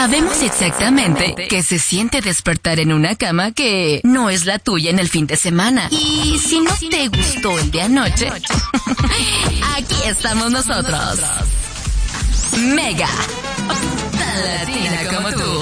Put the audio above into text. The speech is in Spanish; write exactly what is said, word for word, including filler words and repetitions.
Sabemos exactamente qué se siente despertar en una cama que no es la tuya en el fin de semana. Y si no te gustó el de anoche, aquí estamos nosotros. Mega, tan latina como tú.